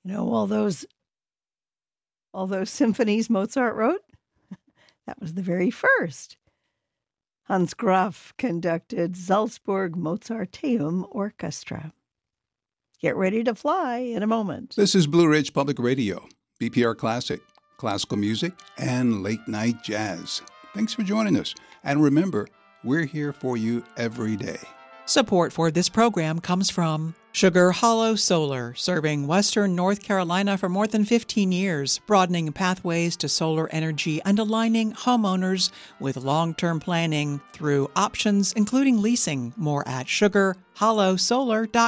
All those symphonies Mozart wrote? That was the very first. Hans Graf conducted Salzburg Mozarteum Orchestra. Get ready to fly in a moment. This is Blue Ridge Public Radio, BPR Classic, classical music, and late night jazz. Thanks for joining us. And remember, we're here for you every day. Support for this program comes from Sugar Hollow Solar, serving Western North Carolina for more than 15 years, broadening pathways to solar energy and aligning homeowners with long-term planning through options including leasing. More at sugarhollowsolar.com.